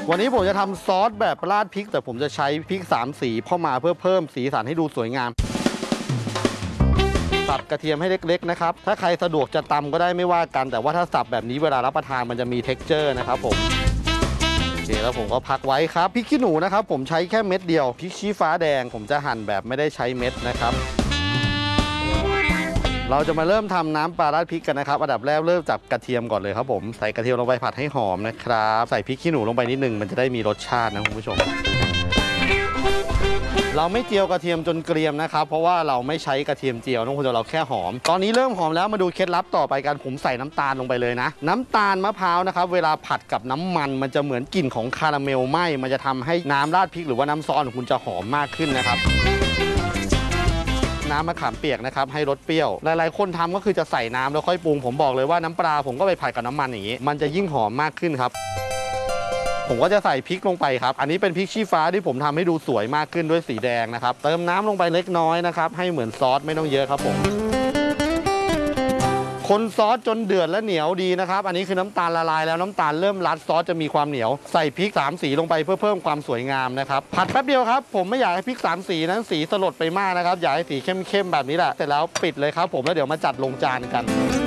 วันนี้ผมจะทำซอสแบบราดพริกแต่ผมจะใช้พริก3สีเข้ามาเพื่อเพิ่มสีสันให้ดูสวยงามสับกระเทียมให้เล็กๆนะครับถ้าใครสะดวกจะตำก็ได้ไม่ว่ากันแต่ว่าถ้าสับแบบนี้เวลารับประทานมันจะมี texture นะครับผมโอเคแล้วผมก็พักไว้ครับพริกขี้หนูนะครับผมใช้แค่เม็ดเดียวพริกชี้ฟ้าแดงผมจะหั่นแบบไม่ได้ใช้เม็ดนะครับเราจะมาเริ่มทำน้ำปลาราดพริกกันนะครับอันดับแรกเริ่มจากกระเทียมก่อนเลยครับผมใส่กระเทียมลงไปผัดให้หอมนะครับใส่พริกขี้หนูลงไปนิดนึงมันจะได้มีรสชาตินะคุณผู้ชมเราไม่เจียวกระเทียมจนเกรียมนะครับเพราะว่าเราไม่ใช้กระเทียมเจียวน้องคุณเราแค่หอมตอนนี้เริ่มหอมแล้วมาดูเคล็ดลับต่อไปกันผมใส่น้ำตาลลงไปเลยนะน้ำตาลมะพร้าวนะครับเวลาผัดกับน้ำมันจะเหมือนกลิ่นของคาราเมลไหม้มันจะทำให้น้ำราดพริกหรือว่าน้ำซอสของคุณจะหอมมากขึ้นนะครับน้ำมะขามเปียกนะครับให้รสเปรี้ยวหลายๆคนทำก็คือจะใส่น้ำแล้วค่อยปรุงผมบอกเลยว่าน้ำปลาผมก็ไปผัดกับน้ำมันอย่างนี้มันจะยิ่งหอมมากขึ้นครับผมก็จะใส่พริกลงไปครับอันนี้เป็นพริกชี้ฟ้าที่ผมทำให้ดูสวยมากขึ้นด้วยสีแดงนะครับเติมน้ำลงไปเล็กน้อยนะครับให้เหมือนซอสไม่ต้องเยอะครับผมคนซอสจนเดือดและเหนียวดีนะครับอันนี้คือน้ำตาลละลายแล้วน้ำตาลเริ่มรัดซอสจะมีความเหนียวใส่พริก3สีลงไปเพื่อเพิ่มความสวยงามนะครับผัดแป๊บเดียวครับผมไม่อยากให้พริก3สีนั้นสีสลดไปมากนะครับอยากให้สีเข้มๆแบบนี้แหละเสร็จแล้วปิดเลยครับผมแล้วเดี๋ยวมาจัดลงจานกัน